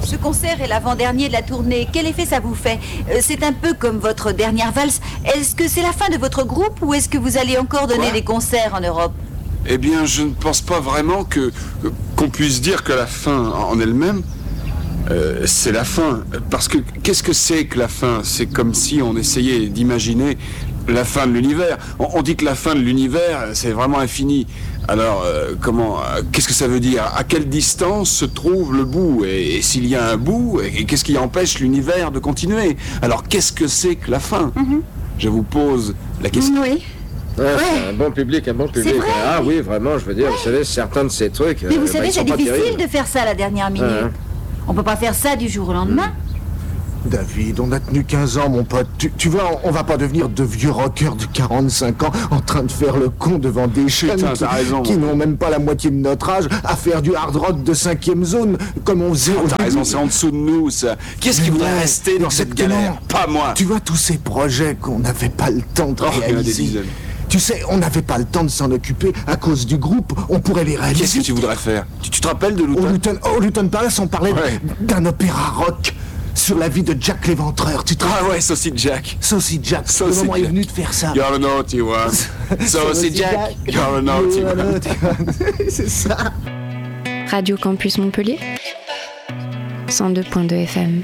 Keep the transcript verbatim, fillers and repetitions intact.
Ce concert est l'avant-dernier de la tournée. Quel effet ça vous fait? euh, C'est un peu comme votre dernière valse. Est-ce que c'est la fin de votre groupe ou est-ce que vous allez encore donner Quoi des concerts en Europe? Eh bien, je ne pense pas vraiment que qu'on puisse dire que la fin en elle-même, euh, c'est la fin. Parce que qu'est-ce que c'est que la fin? C'est comme si on essayait d'imaginer la fin de l'univers. On, on dit que la fin de l'univers, c'est vraiment infini. Alors, euh, comment, euh, qu'est-ce que ça veut dire? À quelle distance se trouve le bout? Et, et s'il y a un bout, et qu'est-ce qui empêche l'univers de continuer? Alors, qu'est-ce que c'est que la fin? mm-hmm. Je vous pose la question. Oui. Ouais, Ouais. C'est un bon public, un bon public. vrai. Ah oui, vraiment, je veux dire, vous savez, certains de ces trucs. Mais vous euh, savez, bah, ils c'est sont pas difficile terribles. de faire ça à la dernière minute. Ouais. On peut pas faire ça du jour au lendemain. David, on a tenu quinze ans, mon pote. Tu, tu vois, on, on va pas devenir de vieux rockers de quarante-cinq ans en train de faire le con devant des chaînes Putain, qui, t'as raison, qui mon n'ont même pas la moitié de notre âge à faire du hard rock de cinquième zone, comme on faisait au T'as début. raison, c'est en dessous de nous, ça. Qu'est-ce qui Mais voudrait ouais, rester dans cette exactement. galère? Pas moi. Tu vois, tous ces projets qu'on n'avait pas le temps de Oh, il y en a des réaliser. dizaines. Tu sais, on n'avait pas le temps de s'en occuper à cause du groupe. On pourrait les réaliser. Qu'est-ce que tu voudrais faire? Tu, tu te rappelles de Au Luton? Luton, au Luton Palace, on parlait Ouais. d'un opéra rock sur la vie de Jack l'Éventreur. Tu te Ah ouais, Sausage Jack. Saucy Jack, le Saucy moment est Jack. venu de faire ça. You're a naughty one. Sausage Jack. You're a naughty You're a one. naughty one. C'est ça. Radio Campus Montpellier, cent deux point deux F M.